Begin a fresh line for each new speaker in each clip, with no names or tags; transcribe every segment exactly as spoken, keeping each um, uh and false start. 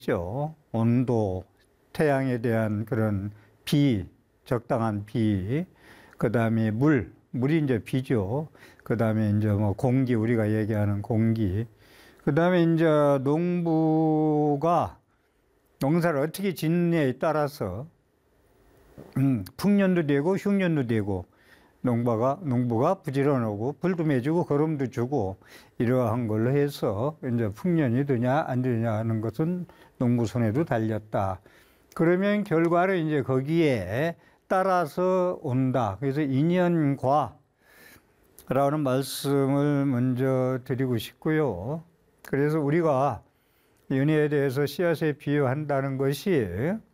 있죠. 온도, 태양에 대한 그런 비, 적당한 비, 그 다음에 물, 물이 이제 비죠. 그 다음에 이제 뭐 공기, 우리가 얘기하는 공기. 그 다음에 이제 농부가 농사를 어떻게 짓느냐에 따라서 음, 풍년도 되고 흉년도 되고 농부가, 농부가 부지런하고 불도 매주고 거름도 주고 이러한 걸로 해서 이제 풍년이 되냐 안 되냐 하는 것은 농부 손에도 달렸다. 그러면 결과를 이제 거기에 따라서 온다. 그래서 인연과라는 말씀을 먼저 드리고 싶고요. 그래서 우리가 연애에 대해서 씨앗에 비유한다는 것이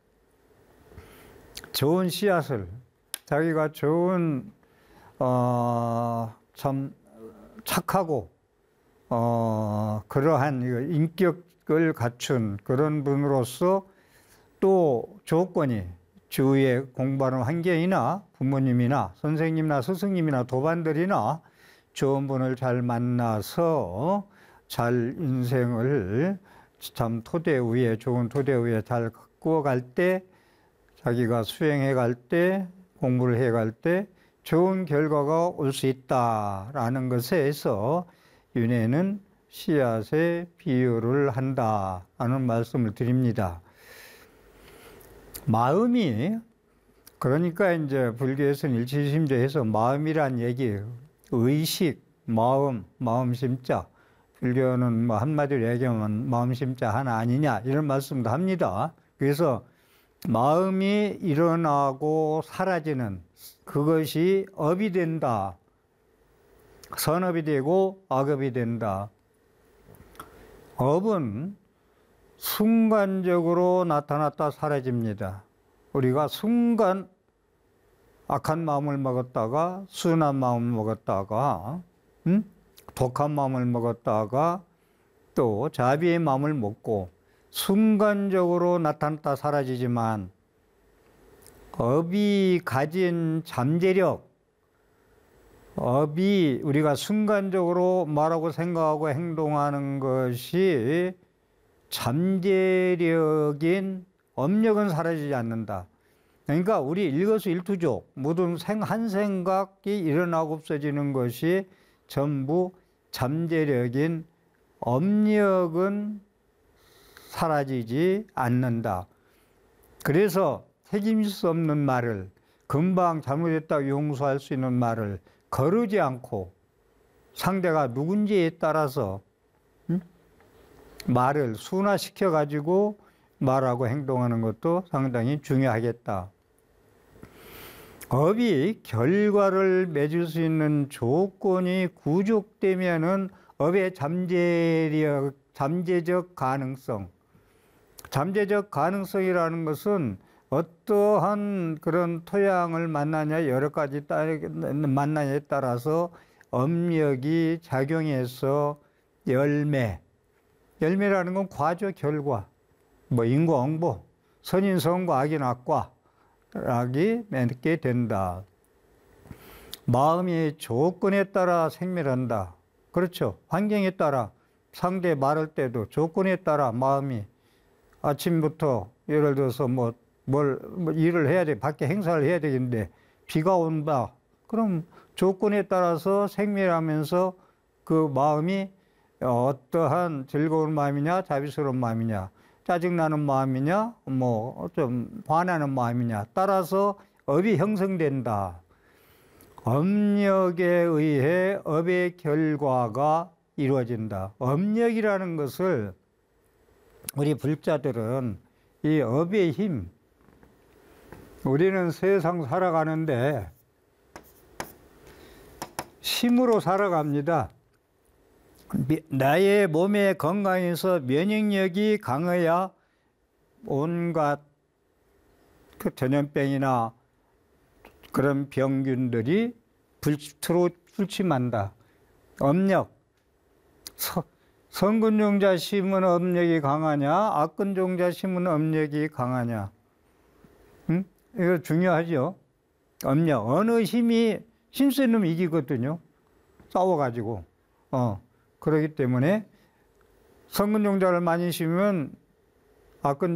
좋은 씨앗을 자기가 좋은 어, 참 착하고 어, 그러한 인격을 갖춘 그런 분으로서 또 조건이 주위에 공부하는 환경이나 부모님이나 선생님이나 스승님이나 도반들이나 좋은 분을 잘 만나서 잘 인생을 참 토대 위에 좋은 토대 위에 잘 꾸어갈 때 자기가 수행해 갈 때 공부를 해 갈 때 좋은 결과가 올 수 있다라는 것에서 윤회는 씨앗에 비유를 한다라는 말씀을 드립니다. 마음이 그러니까 이제 불교에서는 일치심조해서 마음이란 얘기, 의식, 마음, 마음심자. 불교는 뭐 한마디로 얘기하면 마음심자 하나 아니냐 이런 말씀도 합니다. 그래서 마음이 일어나고 사라지는 그것이 업이 된다. 선업이 되고 악업이 된다. 업은 순간적으로 나타났다 사라집니다. 우리가 순간 악한 마음을 먹었다가 순한 마음을 먹었다가 음? 독한 마음을 먹었다가 또 자비의 마음을 먹고 순간적으로 나타났다 사라지지만 업이 가진 잠재력, 업이 우리가 순간적으로 말하고 생각하고 행동하는 것이 잠재력인 업력은 사라지지 않는다. 그러니까 우리 일거수일투족 모든 생, 한 생각이 일어나고 없어지는 것이 전부 잠재력인 업력은 사라지지 않는다. 그래서 책임질 수 없는 말을 금방 잘못했다고 용서할 수 있는 말을 거르지 않고 상대가 누군지에 따라서 음? 말을 순화시켜 가지고 말하고 행동하는 것도 상당히 중요하겠다. 업이 결과를 맺을 수 있는 조건이 구족되면은 업의 잠재력, 잠재적 가능성, 잠재적 가능성이라는 것은 어떠한 그런 토양을 만나냐 여러 가지 만나냐에 따라서 업력이 작용해서 열매, 열매라는 건 과죠, 결과. 뭐 인과응보, 선인선과 악인악과 락이 맺게 된다. 마음이 조건에 따라 생멸한다. 그렇죠. 환경에 따라 상대 말할 때도 조건에 따라 마음이 아침부터 예를 들어서 뭐 뭘 뭐 일을 해야 돼. 밖에 행사를 해야 되겠는데 비가 온다. 그럼 조건에 따라서 생멸하면서 그 마음이 어떠한 즐거운 마음이냐 자비스러운 마음이냐 짜증나는 마음이냐 뭐 좀 화나는 마음이냐 따라서 업이 형성된다. 업력에 의해 업의 결과가 이루어진다. 업력이라는 것을 우리 불자들은 이 업의 힘, 우리는 세상 살아가는데 힘으로 살아갑니다. 나의 몸의 건강에서 면역력이 강해야 온갖 그 전염병이나 그런 병균들이 불투로 출침한다. 업력. 서, 선근종자 심은 업력이 강하냐, 악근종자 심은 업력이 강하냐. 응? 이거 중요하죠. 업력. 어느 힘이 힘센 놈이 이기거든요. 싸워가지고. 어. 그렇기 때문에 선근종자를 많이 심으면 아, 근